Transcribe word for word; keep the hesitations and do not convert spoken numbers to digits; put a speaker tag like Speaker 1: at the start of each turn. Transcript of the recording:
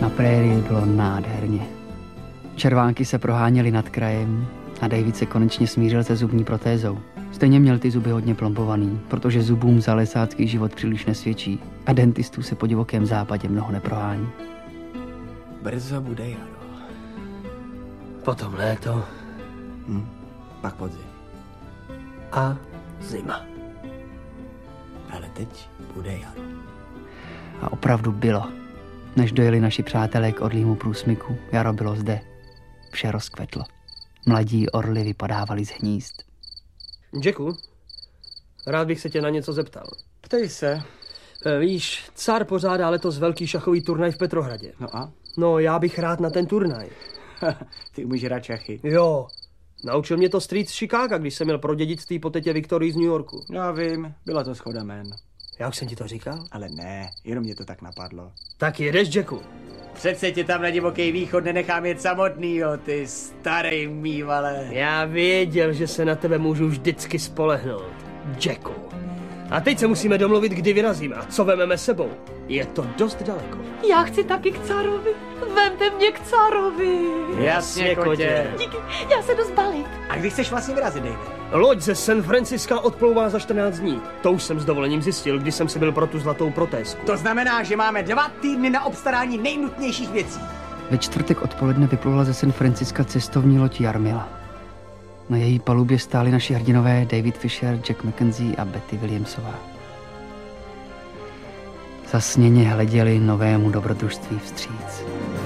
Speaker 1: Na prérii bylo nádherně. Červánky se proháněly nad krajem a David se konečně smířil se zubní protézou. Stejně měl ty zuby hodně plombovaný, protože zubům za lesácký život příliš nesvědčí a dentistů se po divokém západě mnoho neprohání.
Speaker 2: Brzo bude jaro.
Speaker 3: Potom léto.
Speaker 2: Hm, pak podzim.
Speaker 3: A zima.
Speaker 2: Ale teď bude jaro.
Speaker 1: A opravdu bylo. Než dojeli naši přátelé k orlímu průsmyku, jaro bylo zde. Vše rozkvetlo. Mladí orly vypadávali z hnízd.
Speaker 3: Jacku, rád bych se tě na něco zeptal.
Speaker 2: Ptej se.
Speaker 3: Víš, car pořádá letos velký šachový turnaj v Petrohradě.
Speaker 2: No a?
Speaker 3: No, já bych rád na ten turnaj.
Speaker 2: Ty umíš hrát šachy.
Speaker 3: Jo. Naučil mě to Street z Chicaga, když jsem měl pro dědictví po tetě Victorii z New Yorku.
Speaker 2: Já vím, byla to shoda jmén.
Speaker 3: Já už jsem ti to říkal?
Speaker 2: Ale ne, jenom mě to tak napadlo.
Speaker 3: Tak jedeš, Jacku.
Speaker 2: Přece tě tam na divoký východ nenechám jet samotnýho, ty starý mývale.
Speaker 3: Já věděl, že se na tebe můžu vždycky spolehnout, Jacku. A teď se musíme domluvit, kdy vyrazíme a co vememe sebou. Je to dost daleko.
Speaker 4: Já chci taky k carovi. Vemte mě k carovi.
Speaker 2: Jasně, kotě.
Speaker 4: Díky, já se jdu zbalit.
Speaker 2: A kdy chceš vlastně vyrazit, David?
Speaker 3: Loď ze San Franciska odplouvá za čtrnáct dní. To už jsem s dovolením zjistil, když jsem si byl pro tu zlatou protézku.
Speaker 2: To znamená, že máme dva týdny na obstarání nejnutnějších věcí.
Speaker 1: Ve čtvrtek odpoledne vyplula ze San Franciska cestovní loď Jarmila. Na její palubě stáli naši hrdinové David Fisher, Jack McKenzie a Betty Williamsová. Zasněně hleděli novému dobrodružství vstříc.